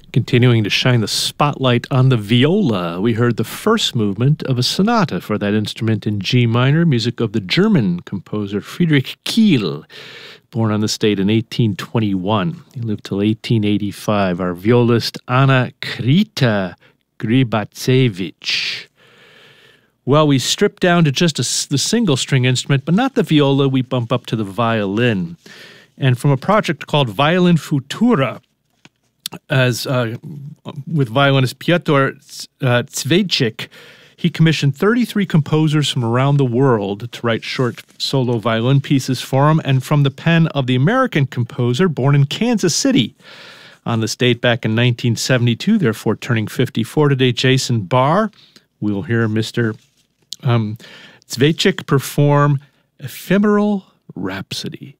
Continuing to shine the spotlight on the viola, we heard the first movement of a sonata for that instrument in G minor, music of the German composer Friedrich Kiel, born on this date in 1821. He lived till 1885. Our violist Anna Krita Gribacevich. Well, we strip down to just the single string instrument, but not the viola. We bump up to the violin. And from a project called Violin Futura, with violinist Piotr Cvejcik, he commissioned 33 composers from around the world to write short solo violin pieces for him, and from the pen of the American composer born in Kansas City on this date back in 1972, therefore turning 54 today, Jason Barr. We'll hear Mr. Cvejcik perform Ephemeral Rhapsody.